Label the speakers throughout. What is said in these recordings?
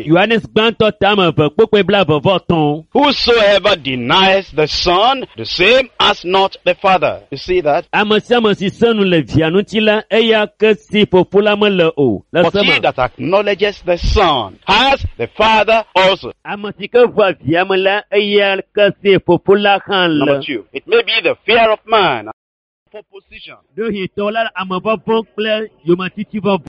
Speaker 1: Yohanes gbãtɔ tame ve kpokpe blaeve-vɔ-tɔ̃.
Speaker 2: Whosoever denies the Son, the same as not the Father. You see that?
Speaker 1: Ame sia ame si senu le via ŋuti la, eya ke si fofo la mele o. Le
Speaker 2: But he
Speaker 1: seme.
Speaker 2: that acknowledges the Son has the Father also.
Speaker 1: Ame si ke va via me la, eya ke si fofo la hã
Speaker 2: Number
Speaker 1: le.
Speaker 2: 2, it may be the fear of man for position.
Speaker 1: Ɖo hitɔ la ame vɔvɔ kple yometiti vɔvɔ.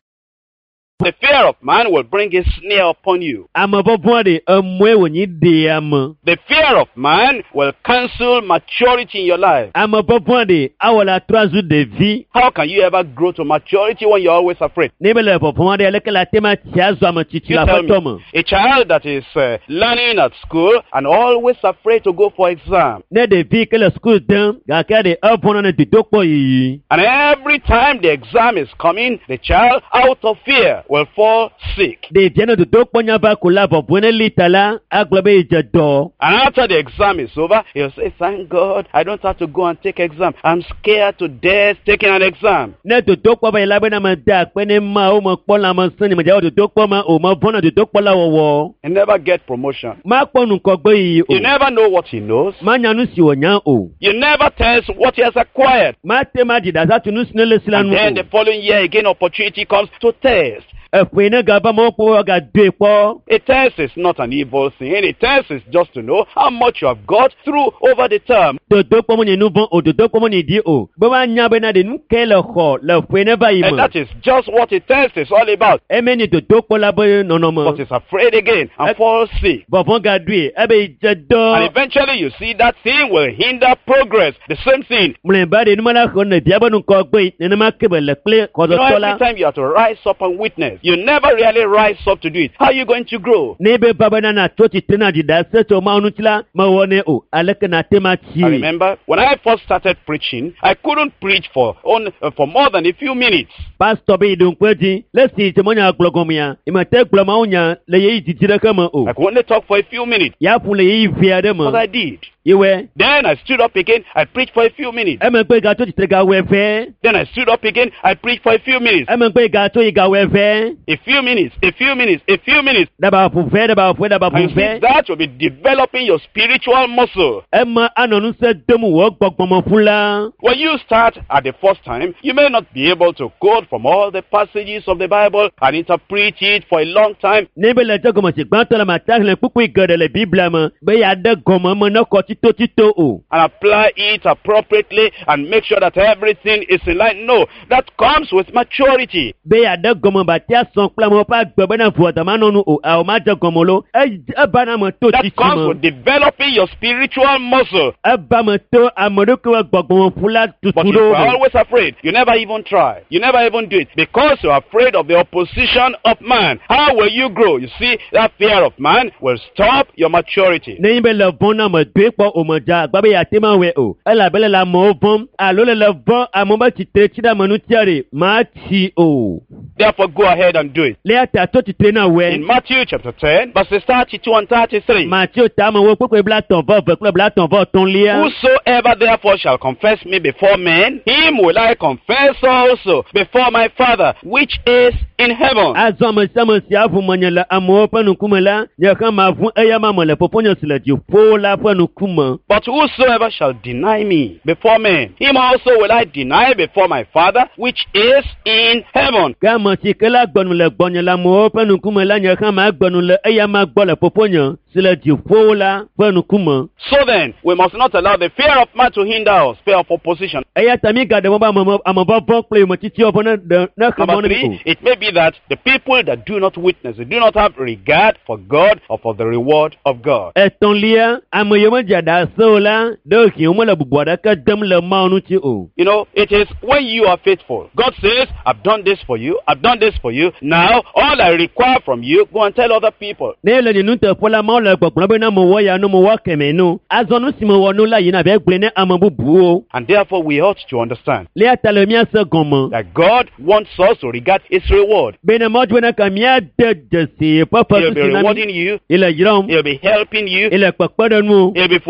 Speaker 2: The fear of man will bring a snare upon you.
Speaker 1: Ame vɔvɔ de emɔe wònyi de ame.
Speaker 2: The fear of man will cancel maturity in your life.
Speaker 1: Ame vɔvɔ de awɔ la trɔ azu ɖevi.
Speaker 2: How can you ever grow to maturity when you're always afraid?
Speaker 1: Ne be le vɔvɔ de leke la tema tsi azɔ ame tsitsi
Speaker 2: You
Speaker 1: la
Speaker 2: tell
Speaker 1: ƒe tɔ
Speaker 2: me,
Speaker 1: me.
Speaker 2: a child that is learning at school and always afraid to go for exam.
Speaker 1: Ne ɖevi ke le sukulu dem gake de evɔna ne dodokpɔ yiyi.
Speaker 2: And every time the exam is coming, the child, out of fear, will fall sick.
Speaker 1: Ɖevia ne dodokpɔ nya va ko la vɔvɔ ne li ta la agblɔ be dze dɔ.
Speaker 2: And after the exam is over, he'll say, thank God, I don't have to go and take exam. I'm scared to death taking an exam.
Speaker 1: Ne dodokpɔ be la be na me da akpe ne ma wo me kpɔ la me sẽni me dza wɔ dodokpɔ ma o me vɔna dodokpɔ la wɔwɔ.
Speaker 2: He never get promotion.
Speaker 1: Ma kpɔ nukɔgbe yiyi o.
Speaker 2: You never know what he knows.
Speaker 1: Ma nya nu si wònya o.
Speaker 2: You never test what he has acquired.
Speaker 1: Ma te ma di dasa tu nu si ne le si la
Speaker 2: And
Speaker 1: nu
Speaker 2: then the
Speaker 1: o.
Speaker 2: following year again, opportunity comes to test.
Speaker 1: Eƒe ne gava ma wo kpɔ ga doe kpɔ.
Speaker 2: A test is not an evil thing. A test is just to know how much you have got through over the term.
Speaker 1: Dodokpɔ me nye nu vɔ o, dodokpɔ me nye di o. Be ma nya be na de nu ke le xɔ le ƒe ne va yi
Speaker 2: And
Speaker 1: me.
Speaker 2: that is just what a test is all about.
Speaker 1: Eme nye dodokpɔ la be
Speaker 2: But
Speaker 1: nɔnɔme.
Speaker 2: he's afraid again and falls sick.
Speaker 1: Vɔvɔ ga doe ebe dze
Speaker 2: And
Speaker 1: dɔ.
Speaker 2: eventually you see that thing will hinder progress. The same thing.
Speaker 1: Mlɔeba de numala xɔ ne via be nukɔgbe nenema ke be le kple
Speaker 2: You know,
Speaker 1: kɔdɔtɔ
Speaker 2: every
Speaker 1: la.
Speaker 2: time you have to rise up and witness, you never really rise up to do it. How are you going to grow?
Speaker 1: Ne be ba be na na tso tsitre na dzida se tso ma ŋuti la me wɔ ne o aleke na te ma
Speaker 2: I
Speaker 1: tsi.
Speaker 2: remember when I first started preaching, I couldn't preach for more than a few minutes.
Speaker 1: Pastor be idun kpe di le si tse mo nya gblɔ gɔmea ime te gblɔ ma wo nya le yeyi didi ɖeke me o.
Speaker 2: I could only talk for a few minutes.
Speaker 1: Ya ƒu le yeyi vi aɖe
Speaker 2: But
Speaker 1: me.
Speaker 2: I did.
Speaker 1: Iwe
Speaker 2: Then I stood up again. I preached for a few minutes.
Speaker 1: emegbe ga tso tsitre ga wɔ ɛfɛ.
Speaker 2: Then I stood up again. I preached for a few minutes.
Speaker 1: Emegbe ga tso yi ga wɔ ɛfɛ.
Speaker 2: A few minutes. A few minutes. A few minutes.
Speaker 1: Daba ƒu fɛ daba ƒu daba
Speaker 2: And
Speaker 1: ƒu
Speaker 2: you see,
Speaker 1: fɛ.
Speaker 2: that will be developing your spiritual muscle.
Speaker 1: Ema anɔ nu se dem wɔ gbɔgbɔmɔƒu la.
Speaker 2: When you start at the first time, you may not be able to quote from all the passages of the Bible and interpret it for a long time.
Speaker 1: Ne be le dze gɔme si gbãtɔ la ma ta xlẽ kpukpui geɖe le Biblia me be ya de gɔme me ne kɔ tito o.
Speaker 2: And apply it appropriately and make sure that everything is in line. No, that comes with maturity.
Speaker 1: Be ya de gɔme ba tia sɔn kple amewo ƒe agbe bena ʋua dama nɔ nu o awɔ ma dze gɔme lo eba na me to
Speaker 2: That
Speaker 1: tsitsi
Speaker 2: comes with
Speaker 1: me
Speaker 2: developing your spiritual muscle.
Speaker 1: eba me to ame ɖewo ƒe gbɔgbɔmɔƒu la
Speaker 2: But
Speaker 1: tutu
Speaker 2: you
Speaker 1: ɖo
Speaker 2: are
Speaker 1: me.
Speaker 2: always afraid. You never even try. You never even do it because you are afraid of the opposition of man. How will you grow? You see, that fear of man will stop your maturity.
Speaker 1: Ne be le vɔn na me doe kpɔ o me dza agba be ya te ma wɛ o elabele le amewo vɔm alo le vɔn amewo be tsitre tsi ɖe ame nu tia ɖe ma tsi o.
Speaker 2: Therefore, go ahead and do it.
Speaker 1: Le ya ta to tsitre na
Speaker 2: In
Speaker 1: wɛ.
Speaker 2: Matthew chapter 10, verses 32 and 33.
Speaker 1: Matthew ta me wo kpekpe bla tɔn vɔ ve kple bla tɔn vɔ tɔ̃lia.
Speaker 2: Whosoever therefore shall confess me before men, him will I confess also before my Father, which is in heaven.
Speaker 1: Azɔ ame sia ame si avu menye le amewo ƒe ŋkume la nye xe ma vu eya ma me le fofonye si le dziƒo la ƒe ŋkume.
Speaker 2: But whosoever shall deny me before men, him also will I deny before my Father, which is in heaven.
Speaker 1: Ke ame si ke la gbɔnu le gbɔnye le amewo ƒe ŋkume la nye xe ma gbɔnu le eya ma gbɔ le fofonye si le dziƒo la ƒe ŋkume.
Speaker 2: So then, we must not allow the fear of man to hinder us, fear of opposition.
Speaker 1: Eya ta mi gaɖe mɔ be amevɔvɔ kple yometsitiwo ƒe ne xe
Speaker 2: Number
Speaker 1: mɔ ne mi
Speaker 2: 3,
Speaker 1: o.
Speaker 2: it may be that the people that do not witness, they do not have regard for God or for the reward of God.
Speaker 1: Etɔ̃lia ame yiwo medze ɖase o la ɖe hi wo mele bubu aɖeke dem le Mawu ŋuti o.
Speaker 2: You know, it is when you are faithful. God says, I've done this for you, I've done this for you. Now, all I require from you, go and tell other people.
Speaker 1: Ne le nye nuteƒe la Mawu le gbɔgblɔm be ne mewɔ ya no mewɔ kemɛ no azɔ nu si mewɔ no la yina be gblɔe ne ame bubuwo.
Speaker 2: And therefore, we ought to understand
Speaker 1: Le ya ta le míase gɔme.
Speaker 2: that God wants us to regard His reward.
Speaker 1: Be ne mɔdzi be ne ka míade dzesi ƒe
Speaker 2: He'll be
Speaker 1: fetu si na
Speaker 2: rewarding
Speaker 1: mi.
Speaker 2: you,
Speaker 1: Ele yram.
Speaker 2: He'll be helping you,
Speaker 1: Ele kpekpeɖeŋu.
Speaker 2: He'll be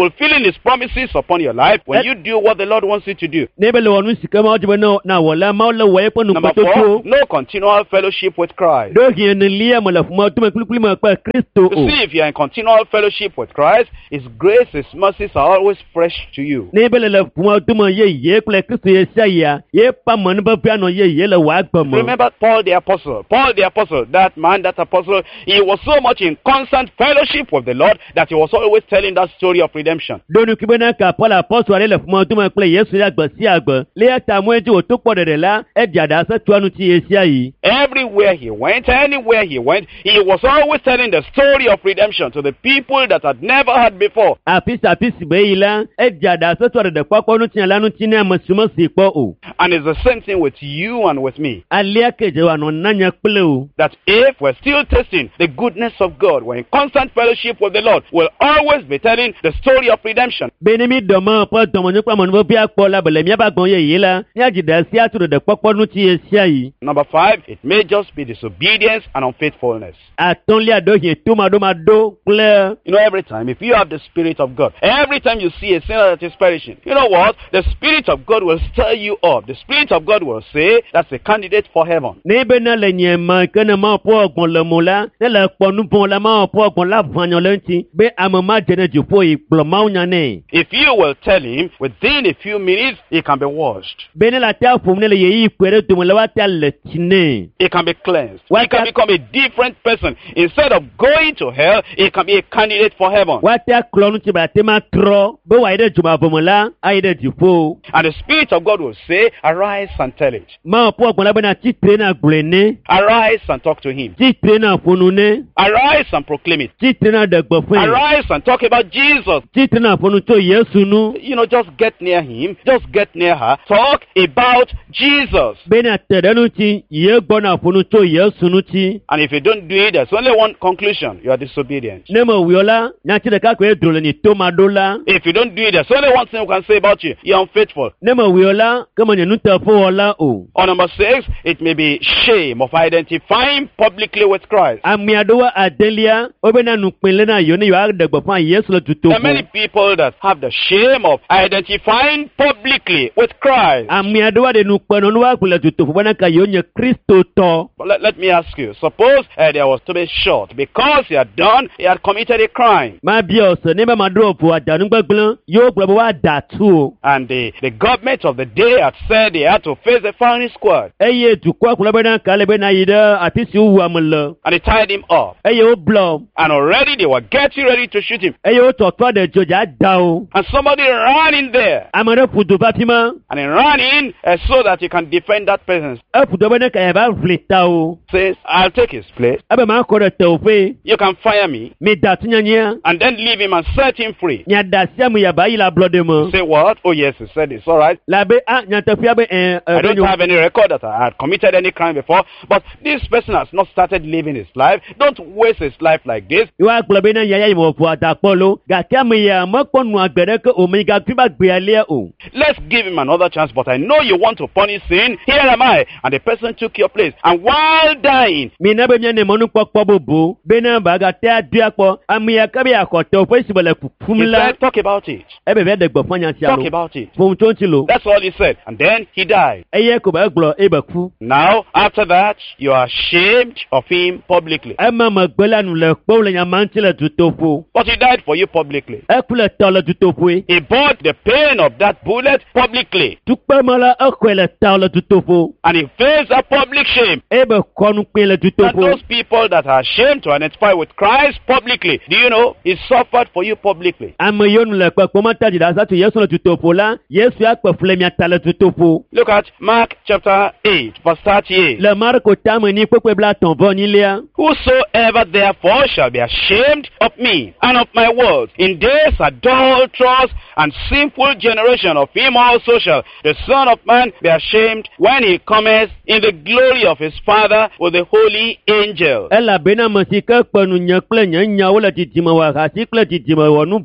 Speaker 2: fulfilling His promises upon your life when you do what the Lord wants you to do.
Speaker 1: Nebe le wonu sika ma jibe na wala ma le waye ponu
Speaker 2: Number
Speaker 1: ko to
Speaker 2: 4, no continual fellowship with Christ.
Speaker 1: do hien ne lia mo la fuma to me kulikuli ma pa Kristo
Speaker 2: You see, if you are in continual fellowship with Christ, His grace, His mercies are always fresh to you.
Speaker 1: nebe le fuma to me ye kule Kristo ye sia ye pa mo ne ba bia no ye le wa gba mo.
Speaker 2: Remember Paul the Apostle. Paul the Apostle, that man, that apostle, he was so much in constant fellowship with the Lord that he was always telling that story of redemption.
Speaker 1: Donu kibena ka Paul apostle ale le fuma to me kule Yesu ya gba si agba le ta mo eji o to po de la e diada sa tuanu ti ye sia yi.
Speaker 2: Everywhere he went, anywhere he went, he was always telling the story of redemption to the people that had never heard before.
Speaker 1: Apisa be ila e diada sa tuanu de kwakwo nu tin la nu tin na masumo si po o.
Speaker 2: And it's the same thing with you and with me.
Speaker 1: Alia keje wa no nanya kple o.
Speaker 2: That if we're still tasting the goodness of God, we're in constant fellowship with the Lord, we'll always be telling the story of redemption.
Speaker 1: Benemi doma po domo ni pa mo no bi akpo la bele mi ba gbon ye la ni ajida si atu de kwakwo nu ti ye sia yi.
Speaker 2: Number 5, it may just be disobedience and unfaithfulness.
Speaker 1: Atonli ado hien to ma do clear.
Speaker 2: You know, every time, if you have the Spirit of God, every time you see a sinner that is perishing, you know what? The Spirit of God will stir you up. The Spirit of God will say, that's a candidate for heaven.
Speaker 1: Ne be na le nye ma kana ma po ogbon le mo la ne le po nu bon la ma po ogbon la vanyo le nti be amama jene ju po iplo ma unya ne.
Speaker 2: If you will tell him, within a few minutes, he can be washed.
Speaker 1: Be ne la ta fo ne le yi kwere to mo la wa ta le tine.
Speaker 2: He can be cleansed.
Speaker 1: Why
Speaker 2: He can
Speaker 1: can't-
Speaker 2: become a different person. Instead of going to hell, he can be a candidate for heaven.
Speaker 1: Wa ta klonu ti ba te ma tro be wa ide juma bo mo la aide ju po.
Speaker 2: And the Spirit of God will say, arise and tell it.
Speaker 1: Ma po ogbon la be na ti tre na gble ne.
Speaker 2: Arise and talk to him.
Speaker 1: Ti tre na funu ne.
Speaker 2: Arise and proclaim it.
Speaker 1: Ti tre na de gbo fun.
Speaker 2: Arise and talk about Jesus.
Speaker 1: Ti tre na funu to Yesu nu.
Speaker 2: You know, just get near him. Just get near her. Talk about Jesus.
Speaker 1: Be na tere nu ti ye gbo na funu to Yesu nu ti.
Speaker 2: And if you don't do it, there's only one conclusion. You are disobedient.
Speaker 1: Ne mo wiola nya ti de ka ko edro le ni to ma do la.
Speaker 2: If you don't do it, there's only one thing we can say about you. You're unfaithful.
Speaker 1: Ne mo wiola kama nye nu te fo wala o.
Speaker 2: Or number 6, it may be shame of identifying publicly with Christ.
Speaker 1: Ami adowa adelia obe na nu pinle na yo ne yo adegbo fun Yesu le tuto
Speaker 2: There are many people that have the shame of identifying publicly with Christ.
Speaker 1: Ami adowa de nu peno nu wa kule tuto fo na ka yo nye Kristo to.
Speaker 2: But let me ask you, suppose there was to be shot because he had committed a crime.
Speaker 1: Ma bi o se ne ba ma do fo ajanu gbegblon yo gbo wa da tu o.
Speaker 2: And the government of the day had said they had to face the firing squad.
Speaker 1: Eye du kwa kule be na ka le be na yida atisi wu amle.
Speaker 2: And they tied him up.
Speaker 1: Eye o blow.
Speaker 2: And already they were getting ready to shoot him.
Speaker 1: Eye o to de joja da o.
Speaker 2: And somebody ran in there.
Speaker 1: Amane fudu batima.
Speaker 2: And he ran in so that he can defend that person.
Speaker 1: E fudu be na ka e ba flita o.
Speaker 2: Says, I'll take his place.
Speaker 1: Abe ma ko de te o fe.
Speaker 2: You can fire me.
Speaker 1: Me da tunyanya.
Speaker 2: And then leave him and set him free.
Speaker 1: Nya da sia mu ya ba yi la blood mo.
Speaker 2: Say what? Oh yes, he said it's all right.
Speaker 1: La be a nya te fia be
Speaker 2: I don't have any record that I had committed any crime before, but this person has not started living his life. Don't waste his life like this.
Speaker 1: Iwa gbe na yaya imo fu atapolo. Ga ke mu ya mo ponu agbere ke o mi ga fi ba gbe ale o.
Speaker 2: Let's give him another chance, but I know you want to punish sin. Here am I. And the person took your place. And while dying,
Speaker 1: Mi na be ne mo nu popo bobo. Be na ba ga te adu apo. Ami ya ka be akoto fo sibele
Speaker 2: he
Speaker 1: fumla.
Speaker 2: said, talk about it.
Speaker 1: E be de gbo fanya sia
Speaker 2: Talk
Speaker 1: lo.
Speaker 2: about it.
Speaker 1: Fun to nti lo.
Speaker 2: That's all he said. And then he died.
Speaker 1: Eye ko ba gbo e ba ku.
Speaker 2: Now, after that, you are ashamed of him publicly.
Speaker 1: E ma ma gbe lanu le po le nya man ti le tutofo.
Speaker 2: But he died for you publicly.
Speaker 1: E ku le to le tutofo.
Speaker 2: He bought the pain of that bullet publicly.
Speaker 1: Tu pe mo la e ku le ta le tutofo.
Speaker 2: And he faced a public shame.
Speaker 1: E be konu pe le
Speaker 2: And
Speaker 1: tutofo.
Speaker 2: those people that are ashamed to identify with Christ publicly, do you know, he suffered for you publicly.
Speaker 1: Ame yonu le pe ma ta jida sa tu Yesu le tutofo la. Yesu a pe fle mi ta le tutofo.
Speaker 2: Look at Mark chapter 8, verse 38.
Speaker 1: Le Marko ta me ni pepe bla ton bon ni le.
Speaker 2: Whosoever therefore shall be ashamed of me and of my words in this adulterous and sinful generation, of him also shall the Son of Man be ashamed when he cometh in the glory of his Father with the holy angels.
Speaker 1: E la be na mo si ke penu nya kple nya nya wo le titi mo wa ha si kle titi mo wo nu fon.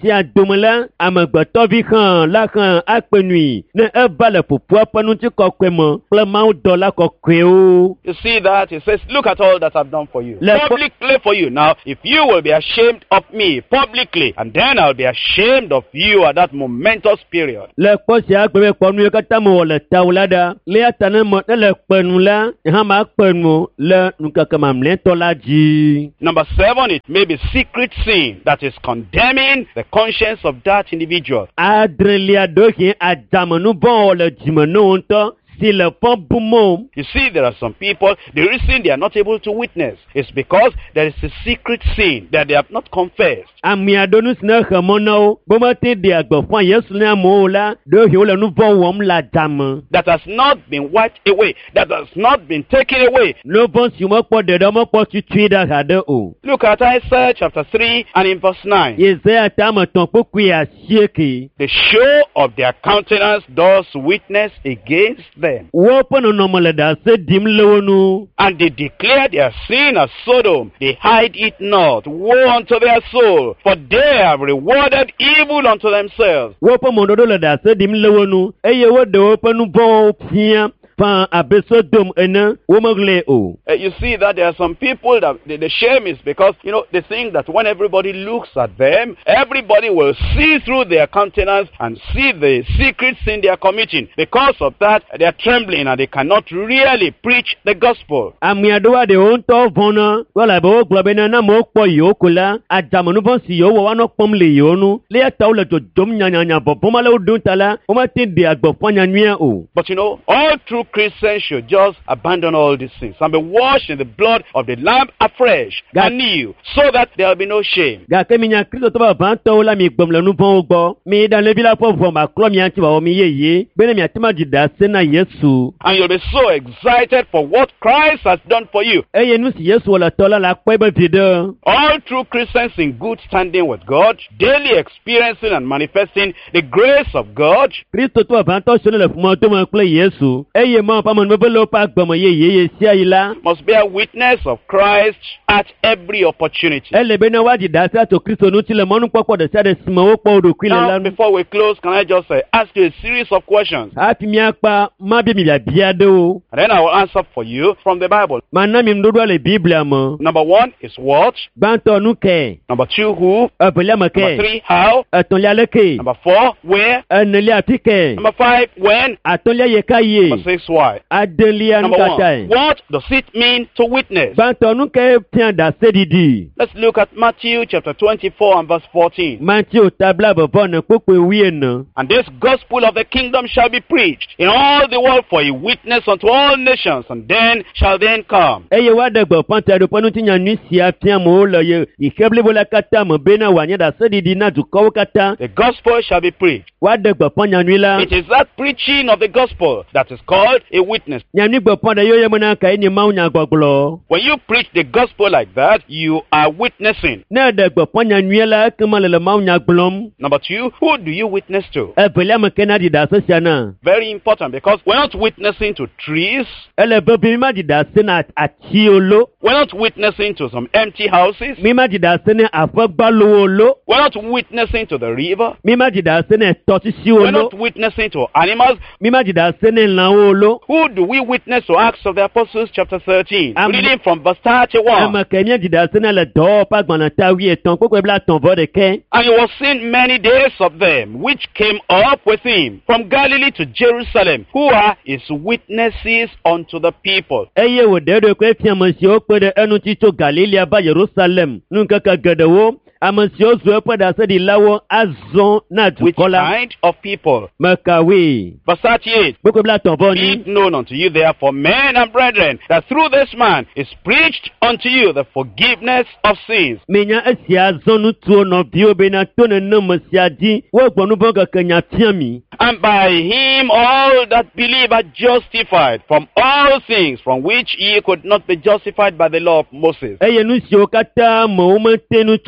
Speaker 1: si adome la amegbetɔvi xɔ la xɔ akpenui ne eva le ƒoƒua ƒe ŋuti kɔkɔe me kple mawudɔla kɔkɔewo.
Speaker 2: You see that? He says, look at all that I've done for you.
Speaker 1: Let-
Speaker 2: Publicly for you. Now, if you will be ashamed of me publicly, and then I'll be ashamed of you at that momentous period.
Speaker 1: Le kpɔ si agbe be kpɔ nu yiwo katã me wɔ le tawò la ɖa le ata ne me ne le kpenu la hã ma kpenu le nukeke mamlɛtɔ la dzi.
Speaker 2: Number 7, it may be secret sin that is condemning the conscience of that individual.
Speaker 1: Adrelia ɖohi adzamenuvɔ wɔ le dzime ne wo ŋutɔ si le fɔ bumom.
Speaker 2: You see, there are some people, the reason they are not able to witness is because there is a secret sin that they have not confessed.
Speaker 1: Ami aɖewo nu si ne xe mɔ na wo be mete ɖe agbefɔ Yesu ne amewo la ɖohi wole nu vɔ wɔm le adzame.
Speaker 2: That has not been wiped away, that has not been taken away.
Speaker 1: Nu vɔ si mekpɔ ɖeɖe mekpɔ tutui ɖe ha ɖe o.
Speaker 2: Look at Isaiah chapter 3 and in verse 9.
Speaker 1: Yesaya tame tɔ̃ kpukpui asieke.
Speaker 2: The show of their countenance does witness against them.
Speaker 1: Woƒe nɔnɔme le ɖase ɖim le wo nu.
Speaker 2: And they declare their sin as Sodom. They hide it not. Woe unto their soul, for they have rewarded evil unto themselves.
Speaker 1: Woƒe mɔɖoɖo le ɖase ɖim le wo nu eye woɖe woƒe nu vɔ̃wo fia fã abe Sodom ene womeɣlae o.
Speaker 2: You see that there are some people that the shame is because, you know, they think that when everybody looks at them, everybody will see through their countenance and see the secret sin they are committing. Because of that, they are trembling and they cannot really preach the gospel.
Speaker 1: Ame aɖewo ɖewo ŋutɔ vɔ̃na wole abe wogblɔ be ne amewo kpɔ yewo ko la adzamenuvɔ si yewo wɔ woanɔ kpɔm le yewo nu le ya ta wole dzodzom nyanyanya vɔvɔm ale wo ɖo ta la womate ɖe agbefɔ nyanyuia o.
Speaker 2: But you know, all true Christians should just abandon all these things and be washed in the blood of the Lamb afresh, anew, so that there will be no shame.
Speaker 1: Gake minya Kristotɔ vavãtɔwo la mi gbem le nu vɔ̃wo gbɔ. Mi ɖa levi la ƒe vɔ maklɔ mia ŋuti wòawɔ mi yeye bene miate ma dzi ɖase na Yesu.
Speaker 2: And you'll be so excited for what Christ has done for you.
Speaker 1: Eye nu si Yesu wɔ le tɔ la le akpɔe be viɖe.
Speaker 2: All true Christians in good standing with God, daily experiencing and manifesting the grace of God,
Speaker 1: Kristotɔ vavãtɔ siwo le ƒumɔdome kple Yesu eye ma ƒe amenuveve le woƒe agbeme yeye sia yi la.
Speaker 2: must bear witness of Christ at every opportunity.
Speaker 1: Ele be ne woadzi ɖase atso Kristo ŋuti le mɔnukpɔkpɔ ɖe sia ɖe si me wokpɔ wo ɖokui le
Speaker 2: Now,
Speaker 1: la nu.
Speaker 2: before we close, can I just ask you a series of questions?
Speaker 1: Hafi miakpa mabia mi biabia ɖewo.
Speaker 2: And then I will answer for you from the Bible.
Speaker 1: Mana mi nuɖoɖoa le Biblia me.
Speaker 2: Number 1 is what?
Speaker 1: Gbãtɔ nu kɛ.
Speaker 2: Number 2, who?
Speaker 1: Evelia me
Speaker 2: Number
Speaker 1: kɛ.
Speaker 2: 3, how?
Speaker 1: Etɔ̃lia le ke.
Speaker 2: Number 4, where?
Speaker 1: Enelia afi kɛ.
Speaker 2: Number 5, when?
Speaker 1: Atɔ̃lia ye ka ye.
Speaker 2: Number 6, why?
Speaker 1: Adelia
Speaker 2: Number 1,
Speaker 1: nukatae.
Speaker 2: what does it mean to witness?
Speaker 1: Gbãtɔ nu kɛ fia ɖase ɖiɖi.
Speaker 2: Let's look at Matthew chapter 24 and verse 14.
Speaker 1: Matthew tabla bevɔ ne kpokpe wuiene.
Speaker 2: And this gospel of the kingdom shall be preached in all the world for a witness unto all nations, and then shall the end come.
Speaker 1: Eye woaɖe gbeƒã ta ɖoƒe ŋuti nyanyui sia fia amewo le ye xixe blibo la katã me bena wòanye ɖase ɖiɖi na dukɔwo katã.
Speaker 2: The gospel shall be preached.
Speaker 1: Woaɖe gbeƒã nyanyui la.
Speaker 2: It is that preaching of the gospel that is called a witness.
Speaker 1: Nyanyui gbeƒã ɖe yewo yemena kae nye Mawu nyagbɔgblɔ.
Speaker 2: When you preach the gospel like that, you are witnessing.
Speaker 1: Ne eɖe gbeƒã nyanyui la ekema le Mawu nya gblɔm.
Speaker 2: Number 2, who do you witness to?
Speaker 1: Evelia me ke na ɖi ɖase sia na.
Speaker 2: Very important, because we're not witnessing to trees.
Speaker 1: Ele be mi ma ɖi ɖase na atiwo lo.
Speaker 2: We're not witnessing to some empty houses.
Speaker 1: Mi ma ɖi ɖase ne aƒegbalowo lo.
Speaker 2: We're not witnessing to the river.
Speaker 1: Mi ma ɖi ɖase ne tɔsisiwo
Speaker 2: We're
Speaker 1: lo.
Speaker 2: not witnessing to animals.
Speaker 1: Mi ma ɖi ɖase ne lãwo lo.
Speaker 2: Who do we witness to? Acts of the Apostles chapter 13.
Speaker 1: Am-
Speaker 2: Reading from verse 31.
Speaker 1: Ame ke mi ɖi ɖase ne le dɔwɔƒe agbalẽta 13 kpokpe bla etɔ̃ vɔ ɖeke.
Speaker 2: And he was seen many days of them, which came up with him from Galilee to Jerusalem, who are his witnesses unto the people.
Speaker 1: Eye wòɖe eɖokui fia ame siwo kpe ɖe eŋuti tso Galilea va Yerusalem nuŋkeke geɖewo. Ame siwo zu eƒe ɖaseɖilawo azɔ na
Speaker 2: Which
Speaker 1: dukɔ la.
Speaker 2: kind of people?
Speaker 1: Mekawe.
Speaker 2: Verse 38.
Speaker 1: Kpokpe bla etɔ̃ vɔ
Speaker 2: Be
Speaker 1: ni.
Speaker 2: it known unto you, therefore, men and brethren, that through this man is preached unto you the forgiveness of sins.
Speaker 1: Menya esia zɔ nutuwo nɔviwo bena to neneme sia dzi wogbɔ nu vɔ keke nya fia mi.
Speaker 2: And by him all that believe are justified from all things from which ye could not be justified by the law of Moses.
Speaker 1: Eye nu siwo katã me womete nu tso asi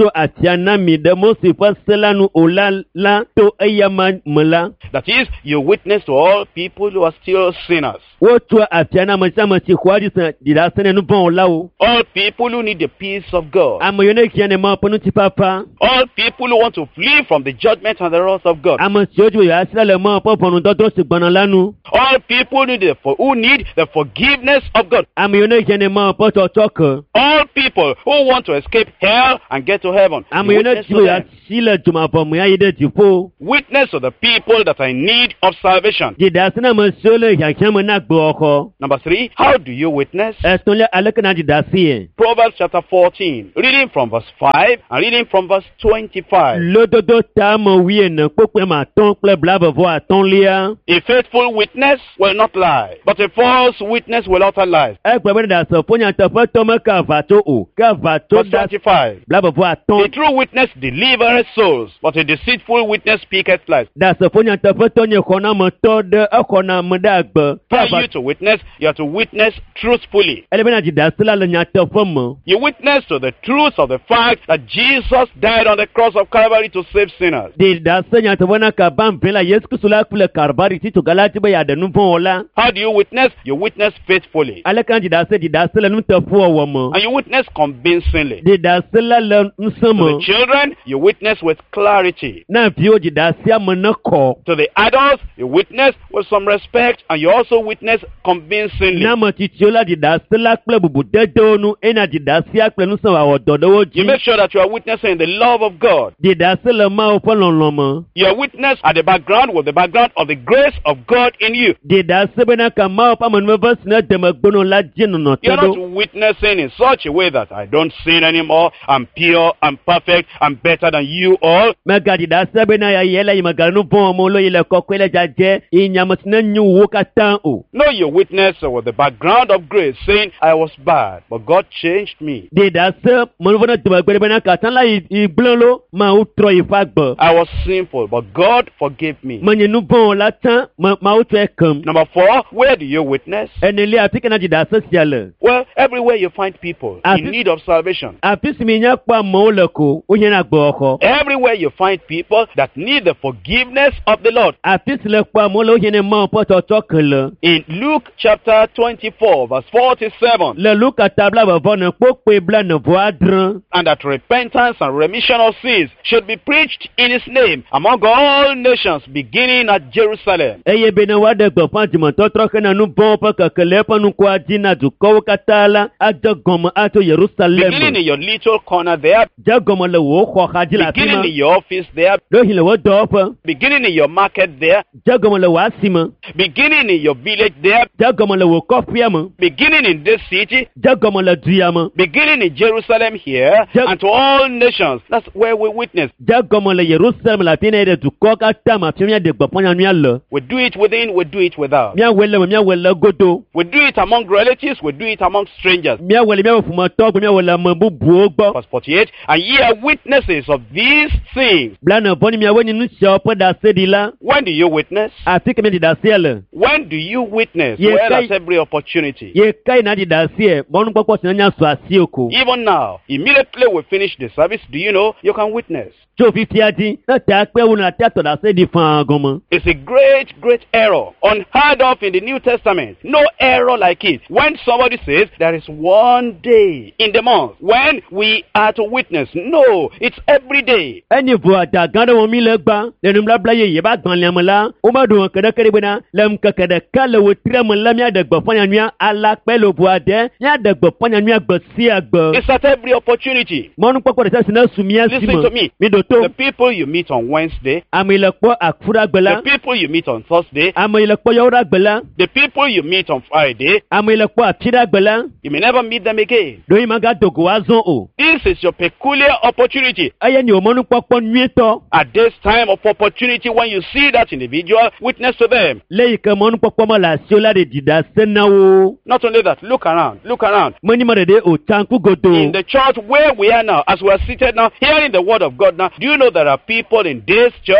Speaker 1: afia na mi de Mose ƒe se la nu o la to eya ma me la.
Speaker 2: That is, you witness to all people who are still sinners.
Speaker 1: Wotua afia na ame si xɔa dzi se ɖiɖase ne nu vɔ̃ wɔla wo.
Speaker 2: All people who need the peace of God.
Speaker 1: Ame yiwo ne kia ne ma ƒe ŋutifafa.
Speaker 2: All people who want to flee from the judgment and the wrath of God.
Speaker 1: Ame siwo dzi wo asi le ma ƒe ʋɔnudɔdrɔ̃ si gbɔna la nu.
Speaker 2: All people who need the forgiveness of God.
Speaker 1: Ame yiwo ne kia ne ma ƒe tsɔtsɔke.
Speaker 2: All people who want to escape hell and get to heaven.
Speaker 1: Ame yiwo ne dzi wo asi le dzomavɔ me ayi ɖe dziƒo.
Speaker 2: Witness to the people that are in need of salvation.
Speaker 1: Ɖiɖase na ame siwo le hiahiã me na gbɔxɔ.
Speaker 2: Number 3, how do you witness?
Speaker 1: Etɔ̃lia, aleke na ɖiɖase yɛ?
Speaker 2: Proverbs chapter 14, reading from verse 5 and reading from verse 25.
Speaker 1: Lododo ta me wuiene kpokpe ma atɔ̃ kple blaeve-vɔ atɔ̃lia.
Speaker 2: A faithful witness will not lie, but a false witness will utter lies.
Speaker 1: Egbe be ɖaseƒo nyateƒetɔ meke aʋatso o, ke aʋatso
Speaker 2: Verse 25.
Speaker 1: blaeve-vɔ
Speaker 2: A
Speaker 1: atɔ̃.
Speaker 2: true witness delivereth souls, but a deceitful witness speaketh lies.
Speaker 1: Ɖaseƒo nyateƒetɔ nye xɔnametɔ ɖe exɔname ɖe agbe.
Speaker 2: For you to witness, you have to witness truthfully.
Speaker 1: Ele bena ɖiɖase la le nyateƒe me.
Speaker 2: You witness to the truth of the fact that Jesus died on the cross of Calvary to save sinners.
Speaker 1: Ɖiɖase nyateƒe na kaba ʋẽ la Yesu Kristo la kple Kalvari titoga la dzi be yeaɖe nu vɔ̃ wɔla.
Speaker 2: How do you witness? You witness faithfully.
Speaker 1: Aleke na ɖiɖase le nuteƒewɔwɔ me.
Speaker 2: And you witness convincingly.
Speaker 1: Ɖiɖase la le ŋusẽ
Speaker 2: To the
Speaker 1: me.
Speaker 2: children, you witness with clarity.
Speaker 1: Na viwo ɖiɖasea me ne kɔ.
Speaker 2: To the adults, you witness with some respect, and you also witness convincingly.
Speaker 1: Na ame tsitsiwo la ɖiɖase la kple bubudedewo nu ena ɖiɖasea kple ŋusẽ wòawɔ dɔ ɖe wo
Speaker 2: You
Speaker 1: dzi.
Speaker 2: make sure that you are witnessing the love of God.
Speaker 1: Ɖiɖase le Mawu ƒe lɔlɔ̃ me.
Speaker 2: Your witness at the background with the background of the grace of God in you.
Speaker 1: Ɖiɖase bena ka Mawu ƒe amenuveve si ne de megbono la dzi nɔnɔ te
Speaker 2: You're not
Speaker 1: ɖo.
Speaker 2: witnessing in such a way that I don't sin anymore, I'm pure, I'm perfect, I'm better than you all.
Speaker 1: Mega ɖiɖase bena yayɛ le yi megale nu vɔ̃ wɔm lo yi le kɔkɔe le dzadzɛ yi nyame si ne nyo wo katã o.
Speaker 2: No, you witness with the background of grace, saying, I was bad, but God changed me.
Speaker 1: Ɖiɖase menuve ne domegbe ɖe bena katã la yi gblẽ lo Mawu trɔ yi ƒe agbe.
Speaker 2: I was sinful, but God forgave me.
Speaker 1: Menye nu vɔ̃ la tsã Mawu tsɔe kem.
Speaker 2: Number 4, where do you witness?
Speaker 1: Enelia afi ke na ɖiɖase sia le.
Speaker 2: Well, everywhere you find people in need of salvation.
Speaker 1: Afi si mi nya kpɔ amewo le ko wohiãna gbɔxɔ.
Speaker 2: Everywhere you find people that need the forgiveness of the Lord.
Speaker 1: Afi si le kpɔ amewo le wohiãna Mawu ƒe tsɔtsɔke le.
Speaker 2: In Luke chapter 24, verse 47,
Speaker 1: Le Luka ta blaeve-vɔ ne kpokpe blaene-vɔ-adre.
Speaker 2: and that repentance and remission of sins should be preached in his name among all nations, beginning at Jerusalem.
Speaker 1: Eye be ne woaɖe gbeƒã dzimetɔtrɔ hena nu vɔ̃wo ƒe keke le eƒe nukoa dzi na dukɔwo katã la ade gɔme atso
Speaker 2: Beginning
Speaker 1: Yerusalem.
Speaker 2: in your little corner there,
Speaker 1: Dze gɔme le wò xɔ xa dzi le afi
Speaker 2: beginning
Speaker 1: ma.
Speaker 2: in your office there,
Speaker 1: Ɖohi le wò dɔwɔƒe.
Speaker 2: beginning in your market there,
Speaker 1: Dze gɔme le wò asime.
Speaker 2: beginning in your village there,
Speaker 1: Dze gɔme le wò kɔƒea me.
Speaker 2: beginning in this city,
Speaker 1: Dze gɔme le duya me.
Speaker 2: beginning in Jerusalem here,
Speaker 1: Yep.
Speaker 2: and to all nations. That's where we witness.
Speaker 1: Dze gɔme le Yerusalem le afi ne ɖe dukɔ katã me afi míaɖe gbeƒã nyanyua le.
Speaker 2: We do it within, we do it without.
Speaker 1: Míawɔe le me, míawɔe le godo.
Speaker 2: We do it among relatives, we do it among strangers.
Speaker 1: Míawɔe le míaƒe ƒometɔwo gbɔ, míawɔe le ame bubuwo gbɔ.
Speaker 2: Verse 48, and ye are witnesses of these things.
Speaker 1: Blaene-vɔ ni míawoe nye nu siawo ƒe ɖaseɖila.
Speaker 2: When do you witness?
Speaker 1: Afi ke míaɖi ɖasea le.
Speaker 2: When do you witness?
Speaker 1: Yes,
Speaker 2: Well,
Speaker 1: I-
Speaker 2: at every opportunity.
Speaker 1: Ye ka yi na ɖi ɖaseɛ mɔnukpɔkpɔ si ne nya su asi o ko.
Speaker 2: Even now, immediately we finish the service, do you know you can witness?
Speaker 1: Tso fifia dzi, ne ta kpe wo na tea tɔ ɖase ɖi fãa gɔme.
Speaker 2: It's a great, great error. Unheard of in the New Testament. No error like it. When somebody says there is one day in the month when we are to witness. No, it's every day.
Speaker 1: Enyi vo ada gã ɖe wɔm mi le gbã, le nubabla yeye ƒe agbalẽa me la, womeɖo ŋkeke ɖeke ɖi bena le ŋkeke ɖeka le wetria me la míaɖe gbeƒã nyanyua alakpe le ʋu aɖe, míaɖe gbeƒã nyanyua gbe sia gbe.
Speaker 2: It's at every opportunity.
Speaker 1: Mɔnukpɔkpɔ ɖe sia si ne su mía si
Speaker 2: Listen
Speaker 1: me.
Speaker 2: to me.
Speaker 1: Mi ɖo
Speaker 2: The
Speaker 1: to.
Speaker 2: people you meet on Wednesday,
Speaker 1: Ame yi le kpɔ akuɖagbe la,
Speaker 2: the people you meet on Thursday,
Speaker 1: ame yi le kpɔ yɔwoɖagbe la,
Speaker 2: the people you meet on Friday,
Speaker 1: ame yi le kpɔ afiɖagbe la,
Speaker 2: you may never meet them again.
Speaker 1: ɖo yi magado go azɔ o.
Speaker 2: This is your peculiar opportunity.
Speaker 1: Eye nye wò mɔnukpɔkpɔ nyuietɔ.
Speaker 2: At this time of opportunity, when you see that individual, witness to them.
Speaker 1: Le yi ke mɔnukpɔkpɔ me le asiwo la ɖe ɖi ɖase na wo.
Speaker 2: Not only that, look around, look around.
Speaker 1: Menyi me ɖeɖe o tsaŋku godo.
Speaker 2: In the church where we are now, as we are seated now, hearing the word of God now, do you know there are people in this church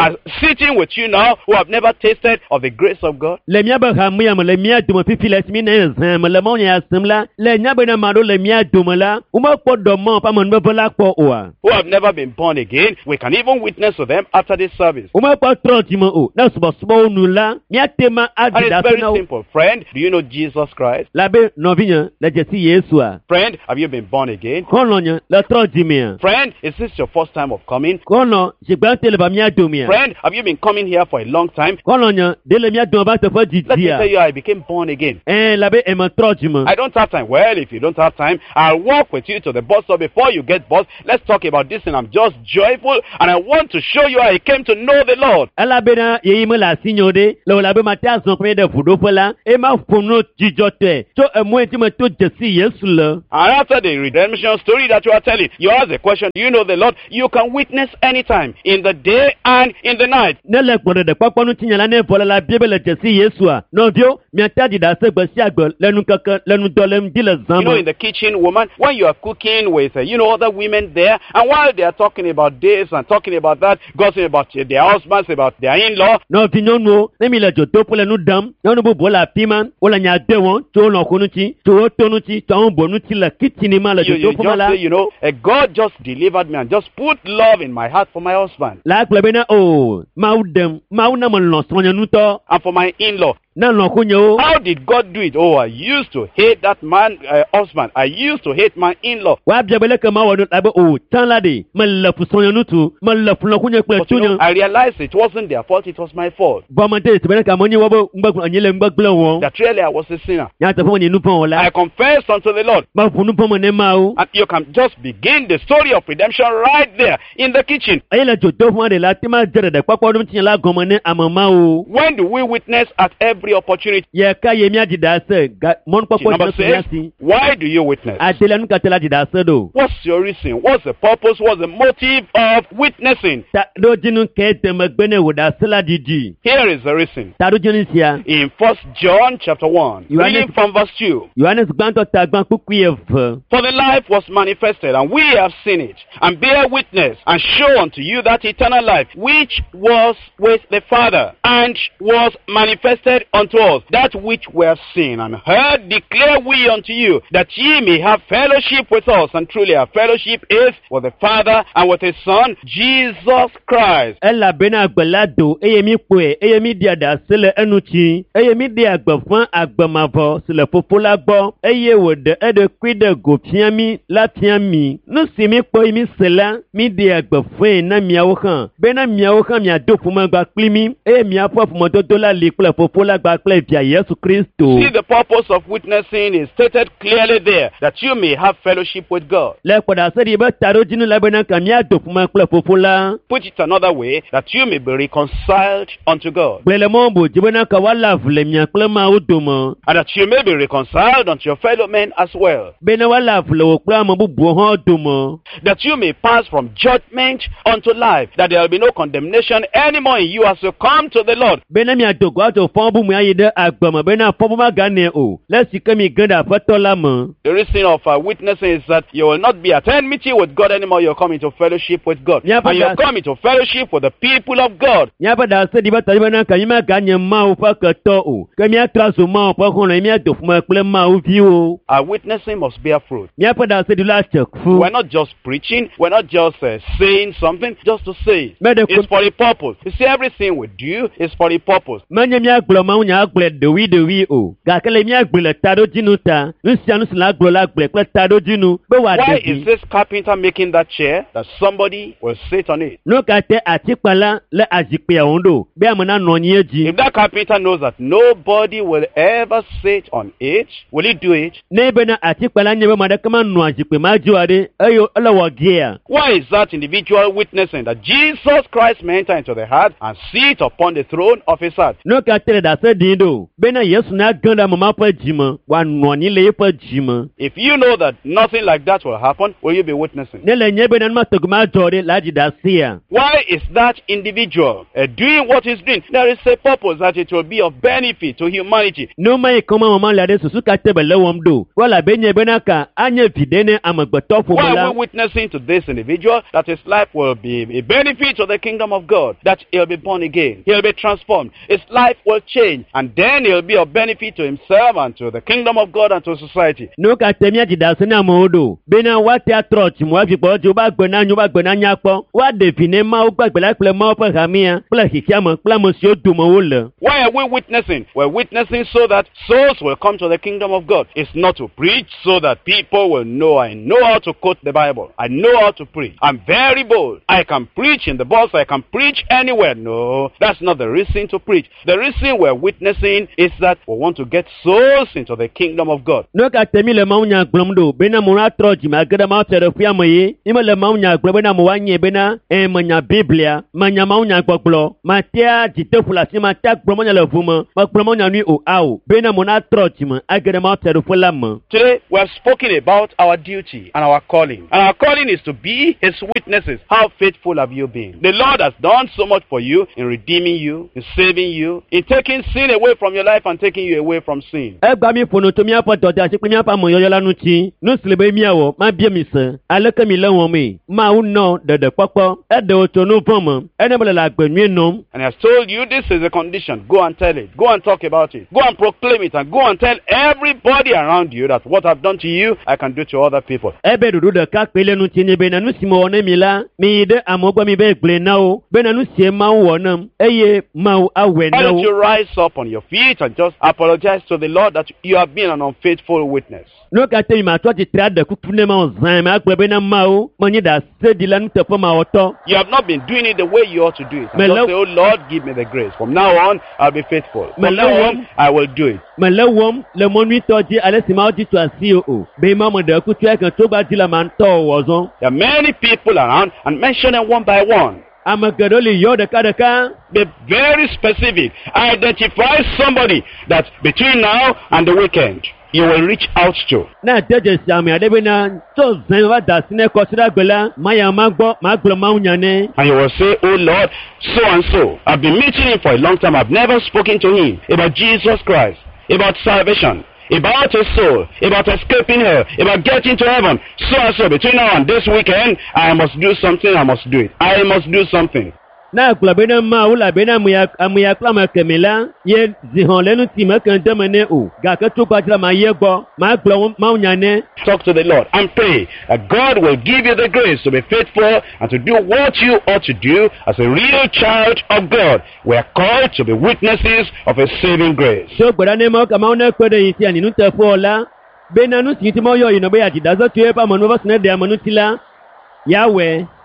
Speaker 2: are sitting with you now who have never tasted of the grace of God?
Speaker 1: Le mia ba hamya me le mia dum fifi le smi na zan me le mo nya asmla le nya be na ma do le mia dum la o ma po do mo pa mo be la po o
Speaker 2: Who have never been born again, we can even witness to them after this service.
Speaker 1: o ma po tro ti mo o na so nu la mia tema
Speaker 2: And
Speaker 1: adi da
Speaker 2: it's very
Speaker 1: na
Speaker 2: simple. Friend, do you know Jesus Christ?
Speaker 1: la be no vinya le je si Yesu a
Speaker 2: Friend, have you been born again?
Speaker 1: kono nya le tro di me
Speaker 2: Friend, is this your first time of coming?
Speaker 1: kono je gba tele ba mia dum ya
Speaker 2: Friend, have you been coming here for a long time?
Speaker 1: kono nya de le mia dum ba te fa di
Speaker 2: Let me tell
Speaker 1: dia
Speaker 2: you, I became born again.
Speaker 1: la be e ma tro di mo
Speaker 2: I don't have time. Well, if you don't have time, I'll walk with you to the bus stop before you get bus. Let's talk about this, and I'm just joyful, and I want to show you how I came to know the Lord.
Speaker 1: ala be na ye me la sinyo de lo la be ma ta zon pe de fudo pela e ma funu jijo te to e mo ti me to je si Yesu le
Speaker 2: And after the redemption story that you are telling, you ask the question, do you know the Lord? You can witness anytime, in the day and in the night.
Speaker 1: ne le gboro de papa nu tinya la ne vola la bible le je si Yesu a no bio mi ta di da se gbe si agbo lenu kankan lenu do le di le
Speaker 2: You
Speaker 1: zan
Speaker 2: know,
Speaker 1: mo
Speaker 2: in the kitchen, woman, when you are cooking with, other women there, and while they are talking about this and talking about that, gossiping about their husbands, about their in-law,
Speaker 1: no vi nyonu ne mi le jo to pole nu dam nyonu bu bola piman wala nya de won to lo kunu ti to to nu ti to on bonu ti le kitchen ma le
Speaker 2: you
Speaker 1: jo to
Speaker 2: just
Speaker 1: fuma la
Speaker 2: say, God just delivered me and just put love in my heart for my husband
Speaker 1: la gbe be na o ma udem ma una mo lo so nyanu to
Speaker 2: and for my in-law.
Speaker 1: na lo kunyo
Speaker 2: How did God do it? Oh, I used to hate that man, husband. I used to hate my in-law.
Speaker 1: wa biabele ka ma wonu labe o tan la de ma le fu so nyanu tu ma le fu lo kunyo pe
Speaker 2: But
Speaker 1: tu nyo
Speaker 2: I realized it wasn't their fault, it was my fault.
Speaker 1: bo ma de se be ka mo ni wo bo ngba anyele ngba gble won
Speaker 2: That really I was a sinner.
Speaker 1: ya ta fu ni nu pon la
Speaker 2: I confessed unto the Lord.
Speaker 1: ma fu nu pon mo ne ma o
Speaker 2: And you can just begin the story of redemption right there in the kitchen.
Speaker 1: ayi le jo to fun de la ti ma jere de papo dum ti la gomo ne amama o
Speaker 2: When do we witness at every opportunity?
Speaker 1: ye ka ye mi adida se mon papo
Speaker 2: Number
Speaker 1: ti na
Speaker 2: 6,
Speaker 1: si
Speaker 2: why do you witness?
Speaker 1: adele nu ka tela adida se do
Speaker 2: What's your reason? What's the purpose? What's the motive of witnessing?
Speaker 1: ta do jinu ke te magbene wo da sela didi
Speaker 2: Here is the reason.
Speaker 1: ta do jinu sia
Speaker 2: In 1 John chapter 1,
Speaker 1: You are
Speaker 2: reading
Speaker 1: not-
Speaker 2: from verse 2.
Speaker 1: Yohanes gbanto ta gban kuku ye v
Speaker 2: For the life was manifested, and we have seen it, and bear witness, and show unto you that eternal life, which was with the Father, and was manifested unto us. That which we have seen and heard declare we unto you, that ye may have fellowship with us. And truly our fellowship is with the Father and with His Son, Jesus Christ.
Speaker 1: ela bena agbelado eye mi pe eye mi di ada sele enuchi eye mi di agbe fun agbemavo sele fofo la gbo eye wo de ede kwide go piami la piami nu si mi po mi sela mi di agbe fun na miawo kan bena miawo kan mi ado fun ma gba plimi eye mi afo fun mo to la le ple fofo la gba ple bia Yesu Kristo
Speaker 2: See, the purpose of witnessing is stated clearly there, that you may have fellowship with God.
Speaker 1: le poda se di be taro jinu la bena kan mi ado fun ma ple fofo la
Speaker 2: Put it another way, that you may be reconciled unto God.
Speaker 1: gbele mo bo jibena ka wala vle mi akle ma odomo
Speaker 2: And that you may be reconciled unto your fellow men as well.
Speaker 1: bena wala vle wo kla mo bubu ho domo
Speaker 2: That you may pass from judgment unto life. That there will be no condemnation anymore in you as you come to the Lord.
Speaker 1: bena mi adogo ato fon bu mu aye de agbama bena fon bu ma gane o lesi ke mi ganda fato la mo
Speaker 2: The reason of witnessing is that you will not be at enmity with God anymore. You're coming to fellowship with God.
Speaker 1: Yeah, but
Speaker 2: And you're
Speaker 1: that's-
Speaker 2: coming to fellowship with the people of God.
Speaker 1: nya ba da se di ba ta bena ka mi ma ganye ma o fa ke to o ke mi atraso ma o fa kono mi adof ma kple ma o vi o
Speaker 2: Our witnessing must bear fruit.
Speaker 1: mi pa da se di la chekfu
Speaker 2: We're not just preaching. We're not just saying something just to say it.
Speaker 1: Me de
Speaker 2: It's for a purpose. You see, everything we do is for a purpose.
Speaker 1: manye mi aglo ma nya agble de wi o ga kele mi agbele ta do jinu ta nsia nu la aglo la agble kle ta do jinu be wa
Speaker 2: Why
Speaker 1: de
Speaker 2: is this carpenter making that chair that somebody will sit on it?
Speaker 1: no ka te atipala le ajipe ondo be amana no nyi eji
Speaker 2: If that carpenter knows that nobody will ever sit on it, will he do it?
Speaker 1: n'ebe na atipala nye be ma de kama no ajipe ma juade eyo elewo gia
Speaker 2: Why is that individual witnessing that Jesus Christ may enter into the heart and sit upon the throne of his heart?
Speaker 1: no ka tere da se ne dindo. Bena Yesu na ganda mama pa jima. Wa nwani le pa jima.
Speaker 2: If you know that nothing like that will happen, will you be witnessing?
Speaker 1: Ne le nye bena ma togma jode la jidasia.
Speaker 2: Why is that individual doing what he's doing? There is a purpose that it will be of benefit to humanity.
Speaker 1: No mai koma mama la de susu ka tebele womdo. Wala benye bena ka anye videne amagbeto fo
Speaker 2: Why are
Speaker 1: bola.
Speaker 2: we witnessing to this individual that his life will be a benefit to the kingdom of God? That he'll be born again, he'll be transformed, his life will change, and then he'll be of benefit to himself and to the kingdom of God and to society.
Speaker 1: No ka temia jidasene amodo. Bena wate atroch mo fi po jo ba gbena nyu ba gbena nya po. Wa define ma o gbagbe la ple ma o pe hamia. Ple hikiamo ple mo si o du mo wole.
Speaker 2: Why are we witnessing? We're witnessing so that souls will come to the kingdom of God. It's not to preach so that people will know I know how to quote the Bible. I know how to preach. I'm very bold. I can preach in the bus. I can preach anywhere. No, that's not the reason to preach. The reason we're witnessing is that we want to get souls into the kingdom of God.
Speaker 1: No ka temi le maunya glomdo. Bena mo na troch ma gada ma tere fia mo yi. Ima le maunya glo bena mo wanye bena manya Biblia. Manya maunya gboglo. Ma tia jite fulasi ma tia glomonya le fuma. Ma glomonya ni o au. Bena mo na troch ma agada ma tere fula ma.
Speaker 2: Today, we have spoken about our duty and our calling. And our calling is to be His witnesses. How faithful have you been? The Lord has done so much for you in redeeming you, in saving you, in taking sin away from your life and taking you away from sin.
Speaker 1: Egba mi fono to mi apa to da se pe mi apa mo yoyo lanu ti. No silebe mi awo ma bie mi se. Aleke mi le won mi. Ma u no de popo. E de o to no pomo. Ene bele la gbenue nom.
Speaker 2: And He has told you this is a condition. Go and tell it. Go and talk about it. Go and proclaim it. And go and tell everybody around you that what I've done to you, I can do to other people.
Speaker 1: Ebe dudu de ka pele nu ti ni be na nu si mo won mi la. Mi de amogba mi be gble na o. Be na nu si ma wonam. Eye ma awe
Speaker 2: Why
Speaker 1: na
Speaker 2: don't you
Speaker 1: o.
Speaker 2: rise up on your feet and just apologize to the Lord that you have been an unfaithful witness?
Speaker 1: No ka te mi ma to ti tra de kuku ne ma o zan ma agbe be na ma o. Mo ni da se di la nu te fo ma oto.
Speaker 2: You have not been doing it the way you ought to do it. And
Speaker 1: Melo-
Speaker 2: just say, oh Lord, give me the grace. From now on, I'll be faithful. From
Speaker 1: Melo-
Speaker 2: now on, I will do it.
Speaker 1: Me le wom le mo nu to ji ale si ma o ji to asi o. Be ma mo de kutu e kan to ba di la ma nto wo zon.
Speaker 2: There are many people around and mention them one by one.
Speaker 1: Amagado le yo de ka.
Speaker 2: Be very specific. Identify somebody that between now and the weekend, you will reach out to.
Speaker 1: Na jeje sami adebe na to zan wa da sine ko sira gbela maya ma gbo ma gbo ma unyane.
Speaker 2: And you will say, oh Lord, so and so. I've been meeting him for a long time. I've never spoken to him about Jesus Christ, about salvation, about his soul, about escaping hell, about getting to heaven. So and so, between now and this weekend, I must do something. I must do it. I must do something.
Speaker 1: Na gbo be na ma ula be na amuya klama kemela ye zihon lenu ti ma kan demene o. Ga ka to kwatira ma ye gbo ma gbo ma unyane.
Speaker 2: Talk to the Lord and pray that God will give you the grace to be faithful and to do what you ought to do as a real child of God. We are called to be witnesses of His saving grace.
Speaker 1: So gbara ne mo ka ma una kwede yin ti aninu te fo ola. Be na nu ti mo yo yin no be ya ti da so ti e pa mo no bo sne de amonu ti la. Yahweh